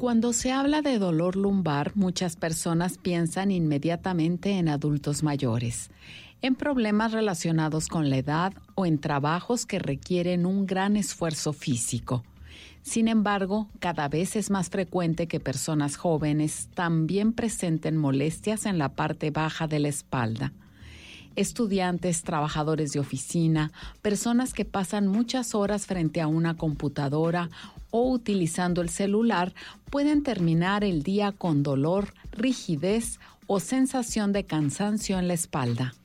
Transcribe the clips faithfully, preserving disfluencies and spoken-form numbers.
Cuando se habla de dolor lumbar, muchas personas piensan inmediatamente en adultos mayores, en problemas relacionados con la edad o en trabajos que requieren un gran esfuerzo físico. Sin embargo, cada vez es más frecuente que personas jóvenes también presenten molestias en la parte baja de la espalda. Estudiantes, trabajadores de oficina, personas que pasan muchas horas frente a una computadora o utilizando el celular pueden terminar el día con dolor, rigidez o sensación de cansancio en la espalda.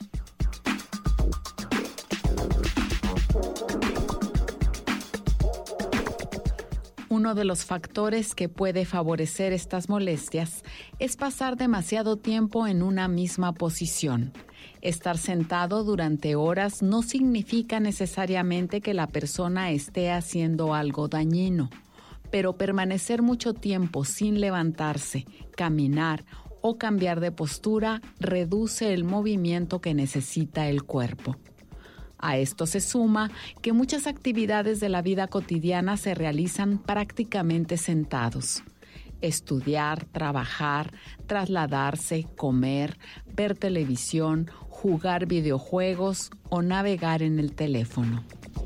Uno de los factores que puede favorecer estas molestias es pasar demasiado tiempo en una misma posición. Estar sentado durante horas no significa necesariamente que la persona esté haciendo algo dañino, pero permanecer mucho tiempo sin levantarse, caminar o cambiar de postura reduce el movimiento que necesita el cuerpo. A esto se suma que muchas actividades de la vida cotidiana se realizan prácticamente sentados. Estudiar, trabajar, trasladarse, comer, ver televisión, jugar videojuegos o navegar en el teléfono.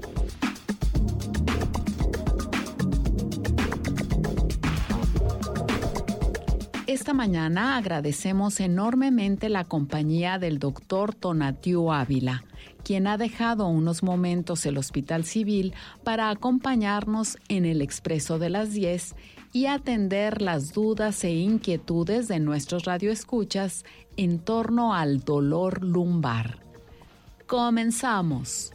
Esta mañana agradecemos enormemente la compañía del doctor Tonatiuh Ávila, quien ha dejado unos momentos el Hospital Civil para acompañarnos en el Expreso de las diez y atender las dudas e inquietudes de nuestros radioescuchas en torno al dolor lumbar. ¡Comenzamos!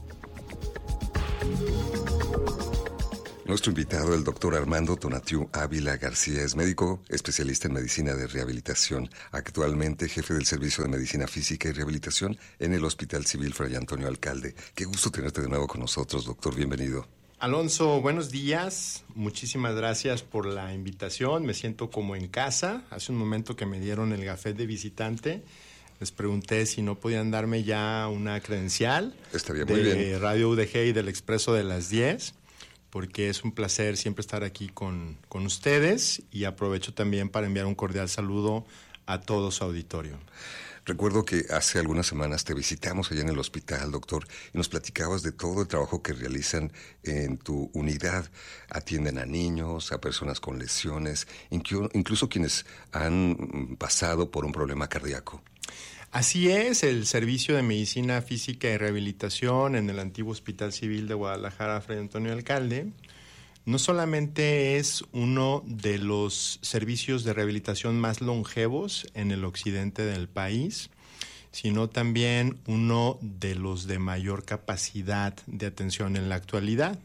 Nuestro invitado, el doctor Armando Tonatiuh Ávila García, es médico especialista en medicina de rehabilitación, actualmente jefe del Servicio de Medicina Física y Rehabilitación en el Hospital Civil Fray Antonio Alcalde. Qué gusto tenerte de nuevo con nosotros, doctor, bienvenido. Alonso, buenos días, muchísimas gracias por la invitación, me siento como en casa. Hace un momento que me dieron el gafet de visitante, les pregunté si no podían darme ya una credencial. Estaría muy de bien. Radio U D G y del Expreso de las diez. Porque es un placer siempre estar aquí con, con ustedes y aprovecho también para enviar un cordial saludo a todo su auditorio. Recuerdo que hace algunas semanas te visitamos allá en el hospital, doctor, y nos platicabas de todo el trabajo que realizan en tu unidad. Atienden a niños, a personas con lesiones, incluso quienes han pasado por un problema cardíaco. Así es, el Servicio de Medicina Física y Rehabilitación en el antiguo Hospital Civil de Guadalajara, Fray Antonio Alcalde, no solamente es uno de los servicios de rehabilitación más longevos en el occidente del país, sino también uno de los de mayor capacidad de atención en la actualidad,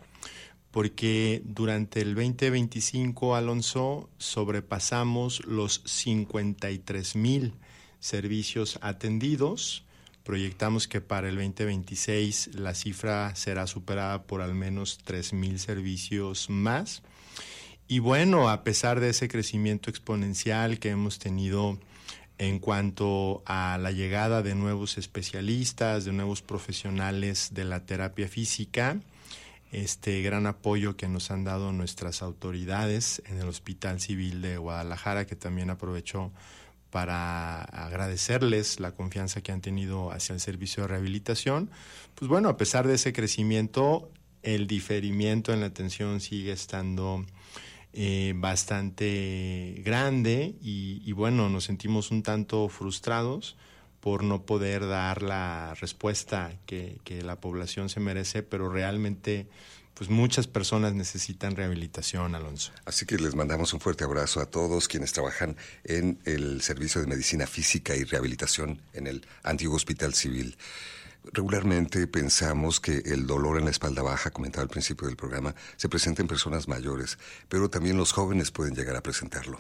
porque durante el veinte veinticinco, Alonso, sobrepasamos los cincuenta y tres mil servicios atendidos. Proyectamos que para el veinte veintiséis la cifra será superada por al menos tres mil servicios más. Y bueno, a pesar de ese crecimiento exponencial que hemos tenido en cuanto a la llegada de nuevos especialistas, de nuevos profesionales de la terapia física, este gran apoyo que nos han dado nuestras autoridades en el Hospital Civil de Guadalajara, que también aprovecho para agradecerles la confianza que han tenido hacia el servicio de rehabilitación. Pues bueno, a pesar de ese crecimiento, el diferimiento en la atención sigue estando eh, bastante grande y, y bueno, nos sentimos un tanto frustrados por no poder dar la respuesta que, que la población se merece, pero realmente pues muchas personas necesitan rehabilitación, Alonso. Así que les mandamos un fuerte abrazo a todos quienes trabajan en el Servicio de Medicina Física y Rehabilitación en el antiguo Hospital Civil. Regularmente pensamos que el dolor en la espalda baja, comentaba al principio del programa, se presenta en personas mayores, pero también los jóvenes pueden llegar a presentarlo.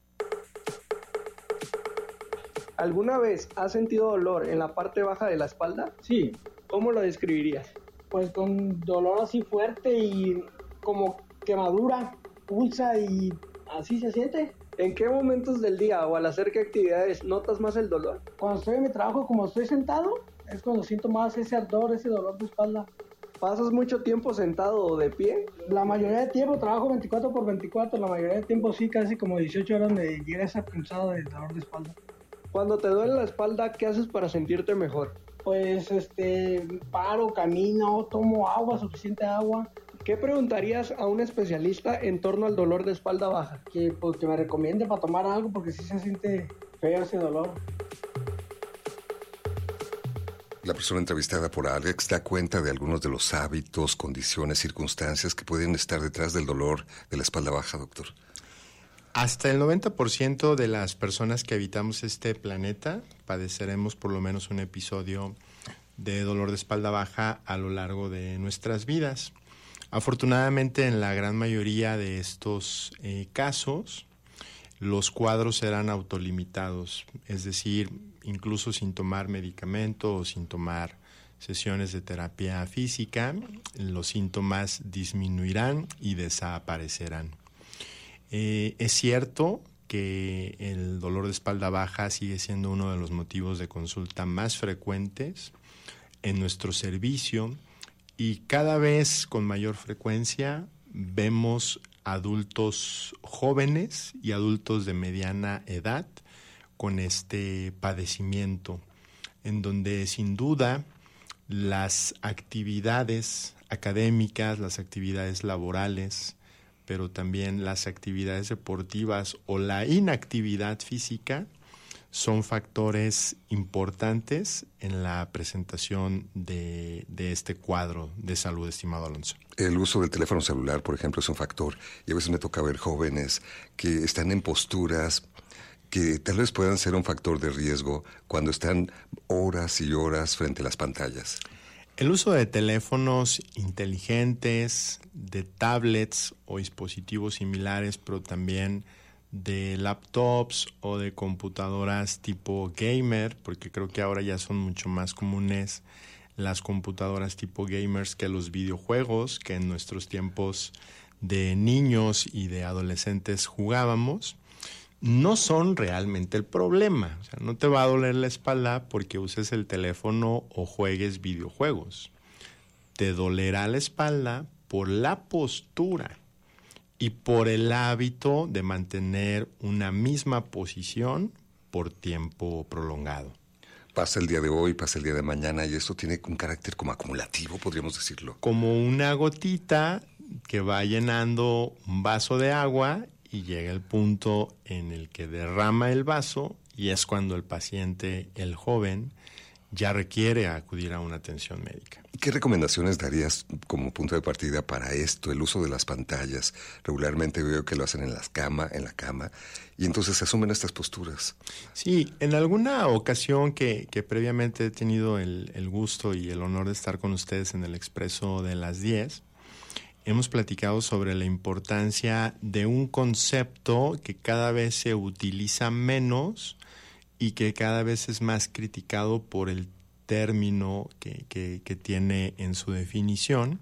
¿Alguna vez has sentido dolor en la parte baja de la espalda? Sí. ¿Cómo lo describirías? Pues con dolor así fuerte y como quemadura, pulsa y así se siente. ¿En qué momentos del día o al hacer qué actividades notas más el dolor? Cuando estoy en mi trabajo, como estoy sentado, es cuando siento más ese ardor, ese dolor de espalda. ¿Pasas mucho tiempo sentado o de pie? La mayoría de tiempo trabajo veinticuatro por veinticuatro, la mayoría de tiempo sí, casi como dieciocho horas me llega esa punzada de dolor de espalda. Cuando te duele la espalda, ¿qué haces para sentirte mejor? Pues este, paro, camino, tomo agua, suficiente agua. ¿Qué preguntarías a un especialista en torno al dolor de espalda baja? Que, pues, que me recomiende para tomar algo porque sí se siente feo ese dolor. La persona entrevistada por Alex da cuenta de algunos de los hábitos, condiciones, circunstancias que pueden estar detrás del dolor de la espalda baja, doctor. Hasta el noventa por ciento de las personas que habitamos este planeta padeceremos por lo menos un episodio de dolor de espalda baja a lo largo de nuestras vidas. Afortunadamente, en la gran mayoría de estos eh, casos, los cuadros serán autolimitados, es decir, incluso sin tomar medicamento o sin tomar sesiones de terapia física, los síntomas disminuirán y desaparecerán. Eh, es cierto que el dolor de espalda baja sigue siendo uno de los motivos de consulta más frecuentes en nuestro servicio y cada vez con mayor frecuencia vemos adultos jóvenes y adultos de mediana edad con este padecimiento, en donde sin duda las actividades académicas, las actividades laborales, pero también las actividades deportivas o la inactividad física son factores importantes en la presentación de, de este cuadro de salud, estimado Alonso. El uso del teléfono celular, por ejemplo, es un factor. Y a veces me toca ver jóvenes que están en posturas que tal vez puedan ser un factor de riesgo cuando están horas y horas frente a las pantallas. El uso de teléfonos inteligentes, de tablets o dispositivos similares, pero también de laptops o de computadoras tipo gamer, porque creo que ahora ya son mucho más comunes las computadoras tipo gamers que los videojuegos que en nuestros tiempos de niños y de adolescentes jugábamos, no son realmente el problema. O sea, no te va a doler la espalda porque uses el teléfono o juegues videojuegos. Te dolerá la espalda por la postura y por el hábito de mantener una misma posición por tiempo prolongado. Pasa el día de hoy, pasa el día de mañana y esto tiene un carácter como acumulativo, podríamos decirlo. Como una gotita que va llenando un vaso de agua y llega el punto en el que derrama el vaso y es cuando el paciente, el joven, ya requiere acudir a una atención médica. ¿Qué recomendaciones darías como punto de partida para esto, el uso de las pantallas? Regularmente veo que lo hacen en las cama, en la cama, y entonces asumen estas posturas. Sí, en alguna ocasión que, que previamente he tenido el, el gusto y el honor de estar con ustedes en el Expreso de las diez, hemos platicado sobre la importancia de un concepto que cada vez se utiliza menos y que cada vez es más criticado por el término que, que, que tiene en su definición,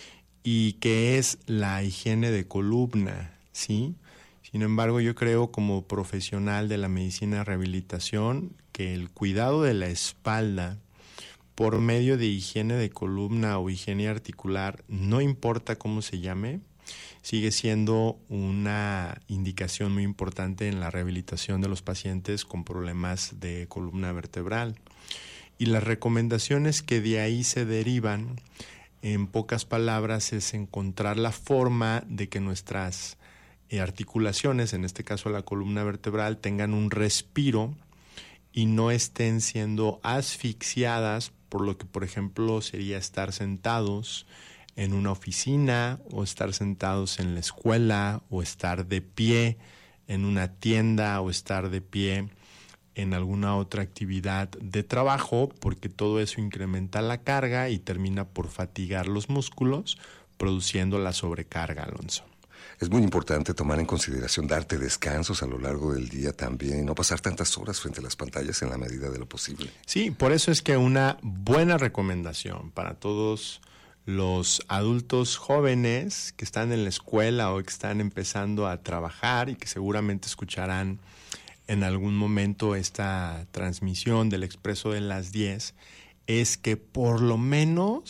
y que es la higiene de columna, ¿sí? Sin embargo, yo creo como profesional de la medicina de rehabilitación que el cuidado de la espalda por medio de higiene de columna o higiene articular, no importa cómo se llame, sigue siendo una indicación muy importante en la rehabilitación de los pacientes con problemas de columna vertebral. Y las recomendaciones que de ahí se derivan, en pocas palabras, es encontrar la forma de que nuestras eh, articulaciones, en este caso la columna vertebral, tengan un respiro y no estén siendo asfixiadas por lo que, por ejemplo, sería estar sentados en una oficina o estar sentados en la escuela o estar de pie en una tienda o estar de pie en alguna otra actividad de trabajo, porque todo eso incrementa la carga y termina por fatigar los músculos, produciendo la sobrecarga, Alonso. Es muy importante tomar en consideración darte descansos a lo largo del día también, no pasar tantas horas frente a las pantallas en la medida de lo posible. Sí, por eso es que una buena recomendación para todos los adultos jóvenes que están en la escuela o que están empezando a trabajar y que seguramente escucharán en algún momento esta transmisión del Expreso de las diez, es que por lo menos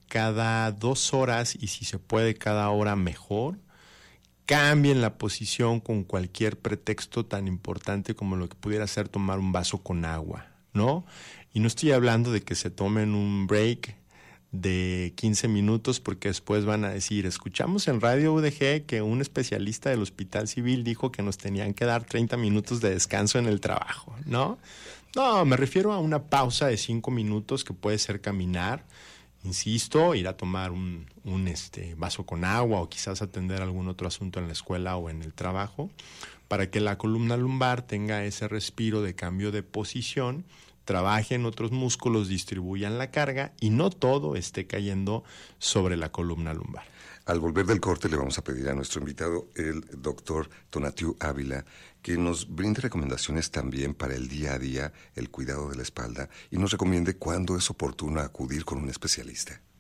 cada dos horas y si se puede cada hora mejor. Cambien la posición con cualquier pretexto tan importante como lo que pudiera ser tomar un vaso con agua, ¿no? Y no estoy hablando de que se tomen un break de quince minutos porque después van a decir, escuchamos en Radio U D G que un especialista del Hospital Civil dijo que nos tenían que dar treinta minutos de descanso en el trabajo, ¿no? No, me refiero a una pausa de cinco minutos que puede ser caminar, insisto, ir a tomar un, un este, vaso con agua o quizás atender algún otro asunto en la escuela o en el trabajo, para que la columna lumbar tenga ese respiro de cambio de posición, trabajen otros músculos, distribuyan la carga y no todo esté cayendo sobre la columna lumbar. Al volver del corte le vamos a pedir a nuestro invitado, el doctor Tonatiuh Ávila, que nos brinde recomendaciones también para el día a día, el cuidado de la espalda, y nos recomiende cuándo es oportuno acudir con un especialista.